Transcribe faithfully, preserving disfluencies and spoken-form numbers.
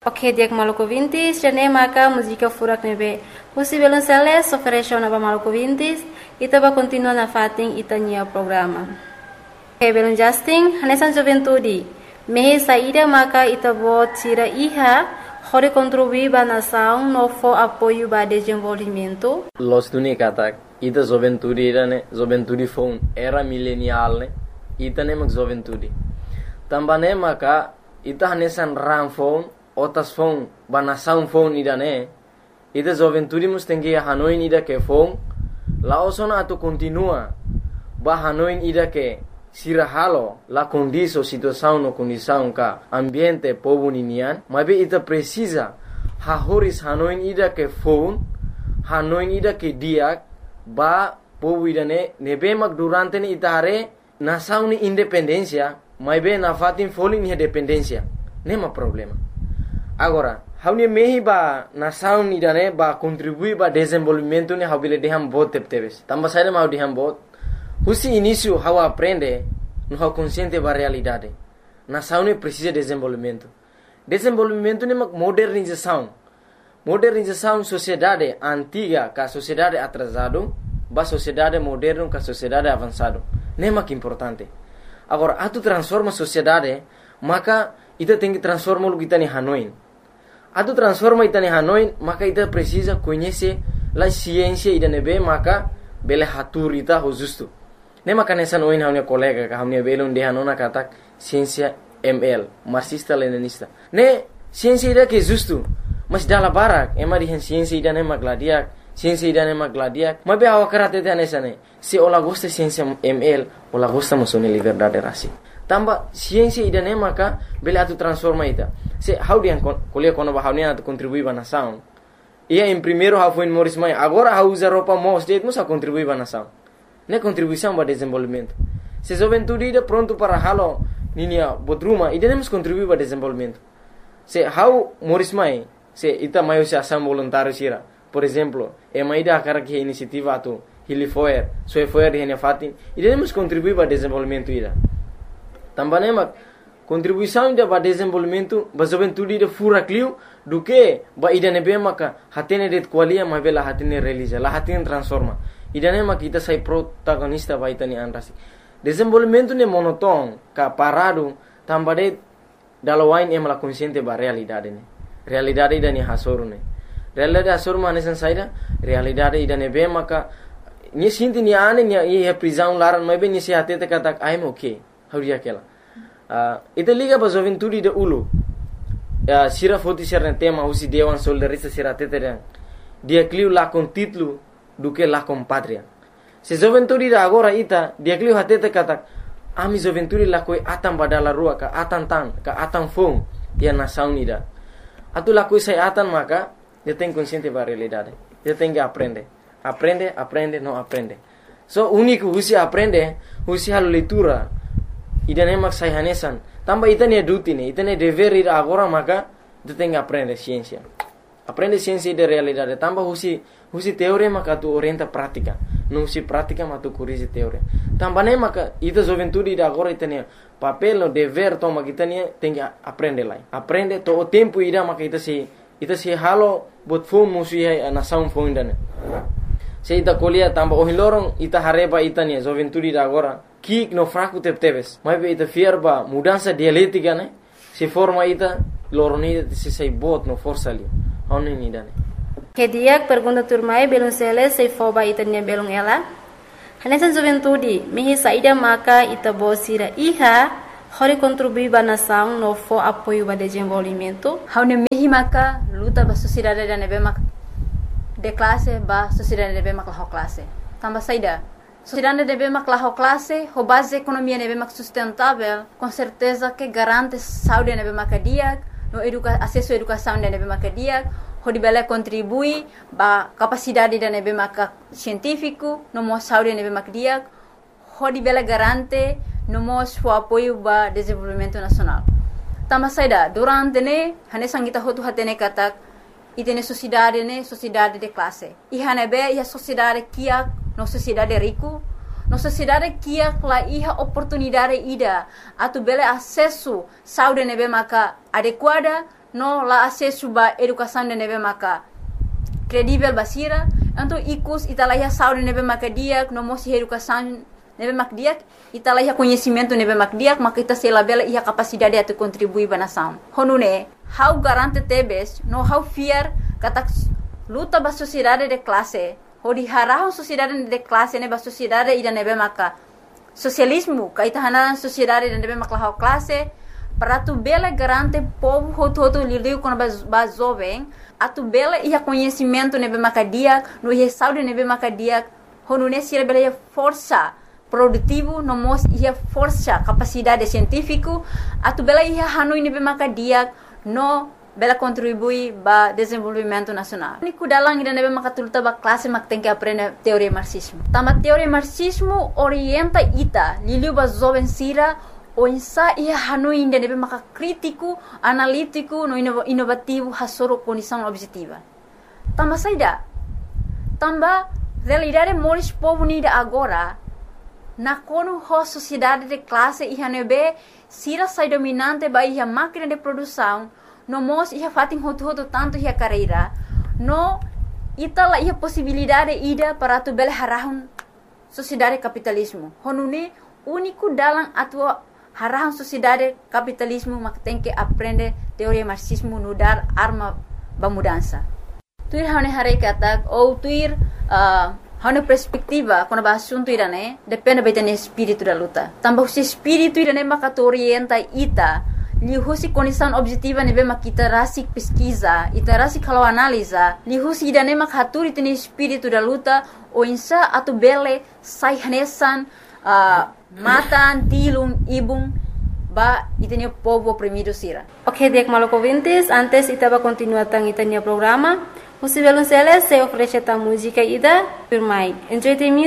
Ok, dia que Maluco Vintis, já nem marca música furak nebe. Husi belum seles oferece na Maluco Vintis, ita ba continua na fating itanya programa. Ok, belum Justin, hanesan juventude. Mehe saída marca ita bo tira iha, hore contribuir ba nação no fo apoio ba desenvolvimento. Los tuni katak, ita juventude ira ne, juventude phone era milenial ne, ita ne mak juventude. Tambane marca ita hanesan ram phone otas phone bana sound phone ida ne ida juventude mus tengi hanoin ida ke phone la osona atu continua ba hanoin ida ke sirahalo la condiso situação no condição ka ambiente povo ninian mabe ita precisa ha horis hanoin ida ke phone hanoin ida ke dia ba povo ida ne nebe mak durante ni itare nação ni independencia mabe na fatin falling ni dependência nema problema. Agora, haunia mehi ba nação ni dane ba contribui ba desenvolvimento ni habile deham bot tepteves. Tamba saída mau deham bot. Husi início hau aprende no hau consciente ba realidade. Nação ni precisa de desenvolvimento. Desenvolvimento ni mak modernização. Modernização sociedade antiga ka sociedade atrasado ba sociedade moderno ka sociedade avançado. Nema que importante. Agora, atu transforma sociedade, maka ita tem que transformar o que está em Hanoi. Atu transforma ita em Hanoi, maka ita precisa conhecer a ciência ida nebe, maka bele hatur ita ho justo. Ne maka nessa noin haunia colega ka haunia bele unde hanona katak ciência M L, marxista leninista. Ne ciência ida que justo, mas dala barak, ema dihen ciência ida ne magladiak, ciência ida ne magladiak. Mabe awa karate te nessa ne. Se ola gosta ciência M L, ola gosta musone liberdade rasi. Tamba ciência ida ne maka bele atu transforma ita. Se how dia kuliah kono ba haunia atu contribui ba nação. Ia em primeiro how foi Morris Mai, agora how usa roupa mo state musa contribui ba nação. Ne contribuição ba desenvolvimento. Se juventude ida pronto para halo ninia bodruma ida ne mus contribui ba desenvolvimento. Se how Morris Mai, se ita maio se ação voluntário sira. Por exemplo, e maida akara que iniciativa atu Hilifoer, Soefoer de Henia Fatin, ida ne mus contribui ba desenvolvimento ida. Também mak contribuição ida ba desenvolvimento ba juventude ida fura clio do que ba ida nebe maka hatene det qualia ma bela hatene realiza la hatene transforma ida ne mak kita sai protagonista ba itani anrasi desenvolvimento ne monoton ka parado tambade dalawain em la consciente ba realidade ne realidade ida ni hasoru ne realidade hasoru manesan saida realidade ida nebe maka ni sinti ni ane ni e prisão laran ma be ni se hatete kata I'm okay hauria kela uh, ita liga ba juventude de ulu uh, sira foti sirne tema usi dewan soldarista sira tetere dia cliu la con titlu do que la con patria se juventude de agora ita dia cliu hatete kata ami juventude la koi atam badala rua ka atan tan ka atan fong dia nação unida atu la koi sai atan maka dia tem consciente ba realidade dia tem que aprender aprende aprende não aprende so único usi aprende usi halo leitura ida ne mak sai hanesan tamba ita ne duty ne ita ne dever ir agora maka tu tem que aprender ciência aprende ciência de realidade tamba husi husi teoria maka tu orienta prática não se prática mas tu corrige teoria tamba ne maka ita juventude ida agora ita ne papel no dever toma kita ne tem que aprender lá aprende to o tempo ida maka ita se ita se halo bot phone musi ai nação phone dane se ita colia tamba o hilorong ita hareba ita ne juventude ida agora kik no fraco tepteves mas be ita fierba mudança dialética né se forma ita loroni se sai bot no força ali oni ni dane que dia pergunta turmai belum sele se foba ita ne belum ela hanesan juventude mehi saída maka ita bosira iha hori contribuir ba nação no fo apoio ba desenvolvimento haune mehi maka luta ba sociedade da nebe mak de classe ba sociedade nebe mak la classe tamba saída sociedade deve maklah classe, ho base economia deve mak sustentável, com certeza que garante saúde deve makadia, no educa acesso à educação deve makadia, ho dibele contribui ba capacidade deve mak científico, no mo saúde deve makadia, ho dibele garante no mo o apoio ba desenvolvimento nacional. Tama saida durante ne hane sangita ho tu hatene katak itene sociedade ne sociedade de classe. I hane be ia sociedade kia no sociedade rico, no sociedade kia la iha oportunidade ida atu bele acesso saúde nebe maka adequada no la acesso ba educação de nebe maka credível basira, então icus italaiha saúde nebe maka dia, no mosi educação nebe maka dia, italaiha conhecimento nebe maka dia, maka ita se labela ia capacidade de contribuir para nação. Honune, how garante tebes, no how fear kata luta ba sociedade de classe, hodi harahon sociedade de classe nebe sociedade ida nebe maka socialismo, kaita hanaran sociedade de nebe maka how classe. Para tu bela garante povo hoto hoto liliu quando ba jovem, a tu bela ia conhecimento nebe macadia, no ia saúde nebe macadia, hono nesse ia bela força produtivo, no mos ia força capacidade científico, a tu bela ia hanoi nebe macadia, no bela contribui ba desenvolvimento nacional. Niku dalang ida nebe makatuluta ba classe mak tem que aprender teoria marxismo. Tama teoria marxismo orienta ita liliu ba jovem sira o insa ia hanoi inda nebe maka crítico, analítico, no inovativo hasoro condição objetiva. Tamba saida. Tamba realidade moris povo nida agora na kono ho sociedade de classe ia nebe sira sai dominante ba ia máquina de produção, no mos ia fatin hotu hotu tanto ia carreira, no itala ia possibilidade ida para tu bel harahun sociedade capitalismo. Honune único dalam atua harahun sociedade capitalismo mak tem que aprender teoria marxismo no dar arma ba mudança. Tuir hane hare kata ou tuir uh, hane perspectiva quando ba assunto irane depende betane espírito da luta. Tambah se espírito irane maka orienta ita li husi condição objetiva nebe makita rasik pesquisa, ita rasik kalau analisa, li husi irane mak haturi tene espírito da luta o insa atu bele sai hanesan uh, matan, tilum, ibum, ba itanya povo oprimido sira. Ok, dek maluco ouvintes, antes itaba continuar tang itanya programa, o Cibelun Celes se oferece ta música ida por mai. Enjoy the music.